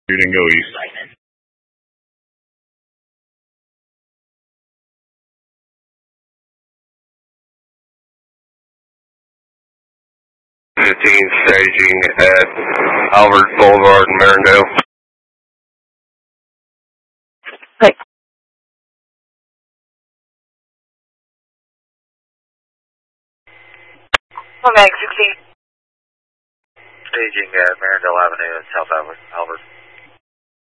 Shooting go east. 15 staging at Albert Boulevard in Marindale. Hey. Mag 16. Staging at Marindale Avenue and South Albert.